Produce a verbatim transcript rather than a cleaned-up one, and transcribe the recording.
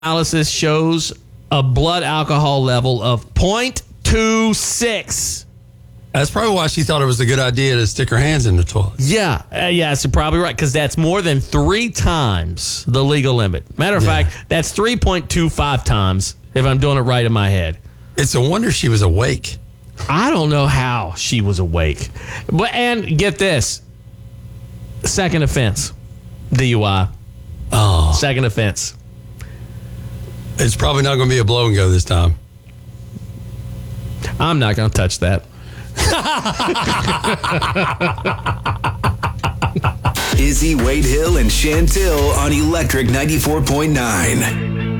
analysis shows a blood alcohol level of zero point two six. That's probably why she thought it was a good idea to stick her hands in the toilet. Yeah, uh, yeah, you're probably right, because that's more than three times the legal limit. Matter of Yeah. fact, that's three point two five times, if I'm doing it right in my head. It's a wonder she was awake. I don't know how she was awake. But and get this. Second offense. D U I. Oh. Second offense. It's probably not going to be a blow and go this time. I'm not going to touch that. Izzy, Wade Hill, and Chantil on Electric ninety-four point nine.